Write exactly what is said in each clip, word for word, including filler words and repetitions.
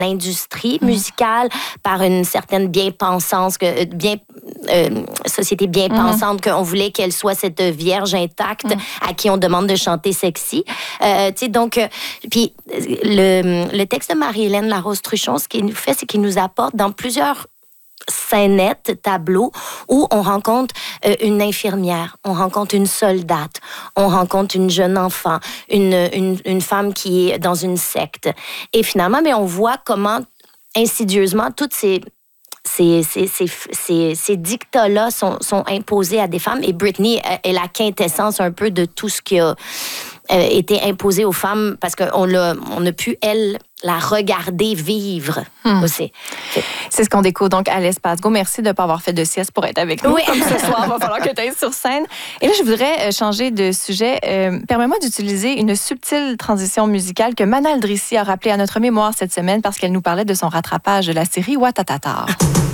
l'industrie musicale, mmh. par une certaine bien-pensance, que, bien, euh, société bien-pensante, mmh. qu'on voulait qu'elle soit cette vierge intacte mmh. à qui on demande de chanter sexy. Euh, tu sais, donc, euh, puis le, le texte de Marie-Hélène Larose-Truchon, ce qu'il nous fait, c'est qu'il nous apporte dans plusieurs scénettes, tableaux, où on rencontre euh, une infirmière, on rencontre une soldate, on rencontre une jeune enfant, une, une, une femme qui est dans une secte. Et finalement, mais on voit comment, insidieusement, toutes ces... Ces, ces, ces, ces, ces dictats-là sont, sont imposés à des femmes. Et Britney est la quintessence un peu de tout ce qui a euh, été imposé aux femmes parce qu'on a, on a pu, elle, la regarder vivre hmm. aussi. C'est ce qu'on découvre donc à l'Espace Go. Merci de ne pas avoir fait de sieste pour être avec nous. Oui. Comme ce soir, il va falloir que tu ailles sur scène. Et là, je voudrais changer de sujet. Euh, permets-moi d'utiliser une subtile transition musicale que Manal Drissi a rappelée à notre mémoire cette semaine parce qu'elle nous parlait de son rattrapage de la série Ouattatatar.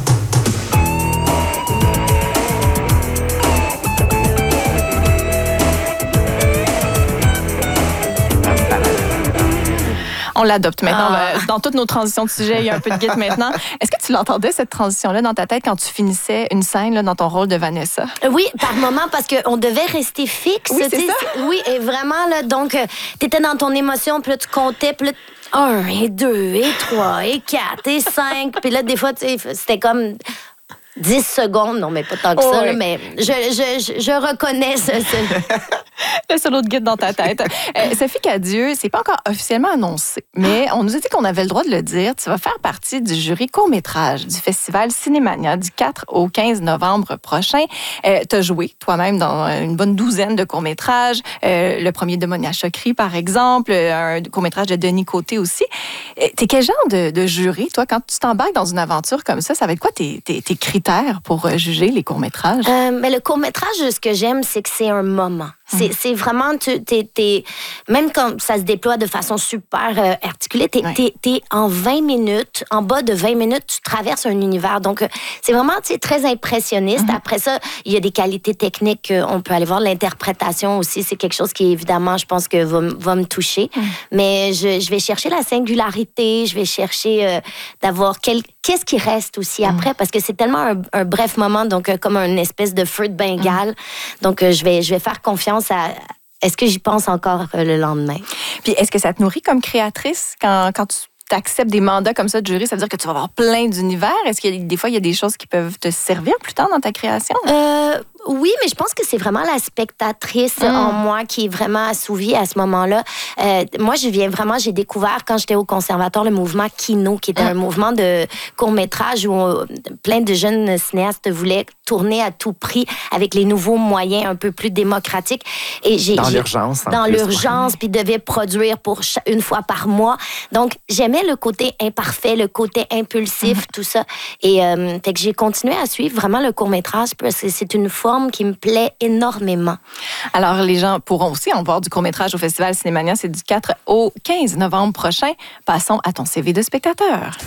On l'adopte maintenant. Ah. Dans toutes nos transitions de sujet, il y a un peu de guide maintenant. Est-ce que tu l'entendais, cette transition-là, dans ta tête quand tu finissais une scène là, dans ton rôle de Vanessa? Oui, par moment, parce qu'on devait rester fixe. Oui, c'est ça. Oui, et vraiment, là, donc, tu étais dans ton émotion, puis là, tu comptais, puis là, un, et deux, et trois, et quatre, et cinq. Puis là, des fois, tu sais, c'était comme... dix secondes, non, mais pas tant que oh, ça, oui. mais je, je, je, je reconnais ce... ce... le solo de guide dans ta tête. Euh, Sophie Cadieux, c'est pas encore officiellement annoncé, mais on nous a dit qu'on avait le droit de le dire. Tu vas faire partie du jury court-métrage du festival Cinémania du quatre au quinze novembre prochain. Euh, tu as joué toi-même dans une bonne douzaine de courts-métrages. Euh, le premier de Monia Chokri, par exemple, un court-métrage de Denis Côté aussi. Euh, t'es quel genre de, de jury, toi, quand tu t'embarques dans une aventure comme ça? Ça va être quoi tes, tes, tes critères pour juger les courts-métrages? Euh, mais le court-métrage, ce que j'aime, c'est que c'est un moment. C'est, c'est vraiment, tu, t'es, t'es, même quand ça se déploie de façon super euh, articulée, t'es, ouais. t'es, t'es en vingt minutes, en bas de vingt minutes, tu traverses un univers. Donc, c'est vraiment très impressionniste. Mm-hmm. Après ça, il y a des qualités techniques. On peut aller voir l'interprétation aussi. C'est quelque chose qui, évidemment, je pense que va, va me toucher. Mm. Mais je, je vais chercher la singularité, je vais chercher euh, d'avoir quel, qu'est-ce qui reste aussi mm. après, parce que c'est tellement un, un bref moment, donc euh, comme une espèce de feu de Bengale. Mm. Donc, euh, je vais, je vais faire confiance à... Est-ce que j'y pense encore le lendemain? Puis, est-ce que ça te nourrit comme créatrice quand, quand tu acceptes des mandats comme ça de jury? Ça veut dire que tu vas avoir plein d'univers. Est-ce qu'il y a des fois, il y a des choses qui peuvent te servir plus tard dans ta création? Euh, oui, mais je pense que c'est vraiment la spectatrice mm. en moi qui est vraiment assouvie à ce moment-là. Euh, moi, je viens vraiment, j'ai découvert quand j'étais au conservatoire le mouvement Kino, qui était mm. un mouvement de court-métrage où on, plein de jeunes cinéastes voulaient tourner à tout prix avec les nouveaux moyens un peu plus démocratiques. Et j'ai, dans j'ai, l'urgence. Dans plus, l'urgence, ouais. Puis devaient produire pour une fois par mois. Donc, j'aimais le côté imparfait, le côté impulsif, mm. tout ça. Et euh, fait que j'ai continué à suivre vraiment le court-métrage parce que c'est une forme qui me plaît énormément. Alors, les gens pourront aussi en voir du court-métrage au Festival Cinémania. C'est du quatre au quinze novembre prochain. Passons à ton C V de spectateur.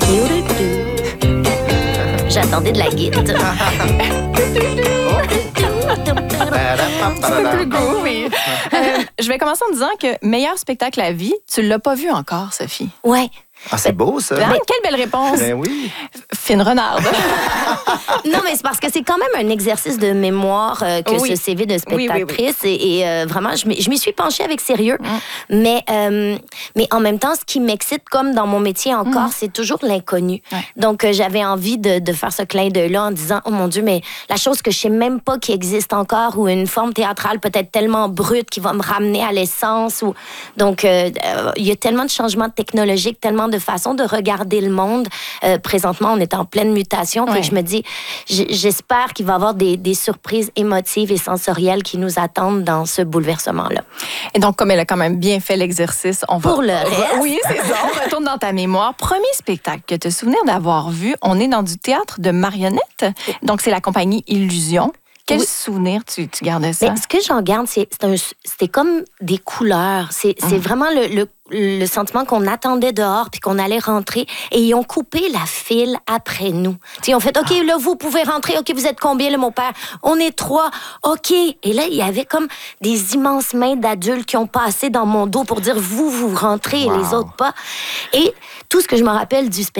J'attendais de la guitare. C'est un peu groovy. Euh, je vais commencer en disant que meilleur spectacle à vie, tu l'as pas vu encore, Sophie. Ouais. Ah, c'est beau, ça. Ben, quelle belle réponse. Ben oui. Fine renarde. Non, mais c'est parce que c'est quand même un exercice de mémoire euh, que oui. ce C V de spectatrice. Oui, oui, oui. Et, et euh, vraiment, je, je m'y suis penchée avec sérieux. Mm. Mais, euh, mais en même temps, ce qui m'excite, comme dans mon métier encore, mm. c'est toujours l'inconnu. Ouais. Donc, euh, j'avais envie de, de faire ce clin d'œil-là en disant, oh mon Dieu, mais la chose que je sais même pas qui existe encore, ou une forme théâtrale peut-être tellement brute qui va me ramener à l'essence. Ou... Donc, euh, euh, il y a tellement de changements technologiques, tellement de façons de regarder le monde. Euh, présentement, on est en pleine mutation. Ouais. Fait que je me dis, j'espère qu'il va y avoir des, des surprises émotives et sensorielles qui nous attendent dans ce bouleversement-là. Et donc, comme elle a quand même bien fait l'exercice, on va... Pour le reste. Oui, c'est ça. On retourne dans ta mémoire. Premier spectacle que tu te souvenir d'avoir vu, on est dans du théâtre de marionnettes. Donc, c'est la compagnie Illusion. Quel Oui. souvenir tu, tu gardes ça? Mais ce que j'en garde, c'est, c'est un- c'était comme des couleurs. C'est, c'est Mm. vraiment le, le, le sentiment qu'on attendait dehors puis qu'on allait rentrer. Et ils ont coupé la file après nous. T'sais, ils ont fait, OK, là, vous pouvez rentrer. OK, vous êtes combien, là, mon père? On est trois. OK. Et là, il y avait comme des immenses mains d'adultes qui ont passé dans mon dos pour dire, vous, vous rentrez Wow. et les autres pas. Et tout ce que je me rappelle du spectacle,